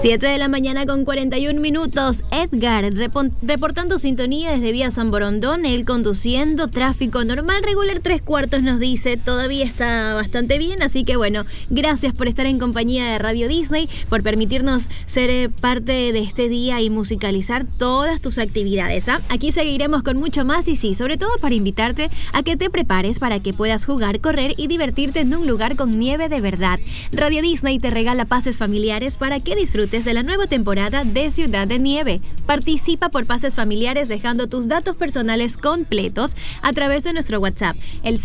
7 de la mañana con 41 minutos. Edgar, reportando sintonía desde Vía San Borondón, él conduciendo, tráfico normal, regular 3/4 nos dice, todavía está bastante bien, así que bueno, gracias por estar en compañía de Radio Disney, por permitirnos ser parte de este día y musicalizar todas tus actividades. Aquí seguiremos con mucho más y sí, sobre todo para invitarte a que te prepares para que puedas jugar, correr y divertirte en un lugar con nieve de verdad. Radio Disney te regala pases familiares para que disfrutes de la nueva temporada de Ciudad de Nieve. Participa por pases familiares dejando tus datos personales completos a través de nuestro WhatsApp, el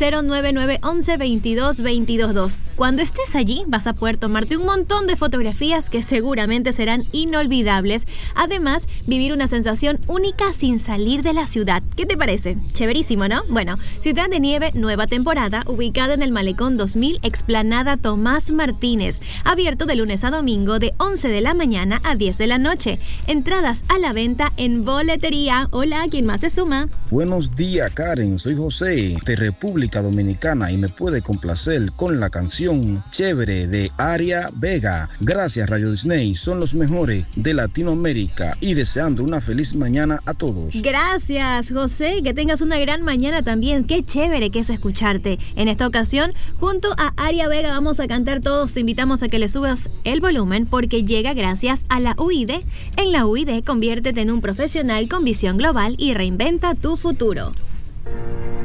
099112222. Cuando estés allí vas a poder tomarte un montón de fotografías que seguramente serán inolvidables. Además, vivir una sensación única sin salir de la ciudad. ¿Qué te parece? Chéverísimo, ¿no? Bueno, Ciudad de Nieve, nueva temporada, ubicada en el Malecón 2000, Explanada Tomás Martínez. Abierto de lunes a domingo de 11 de la mañana a 10 de la noche. Entradas a la venta en boletería. Hola, ¿quién más se suma? Buenos días, Karen. Soy José, de República Dominicana, y me puede complacer con la canción Chévere de Aria Vega. Gracias, Radio Disney. Son los mejores de Latinoamérica y deseando una feliz mañana a todos. Gracias, José. Que tengas una gran mañana también. Qué chévere que es escucharte. En esta ocasión, junto a Aria Vega, vamos a cantar todos. Te invitamos a que le subas el volumen porque llega gracias a la UID. En la UID, conviértete en un profesional con visión global y reinventa tu futuro.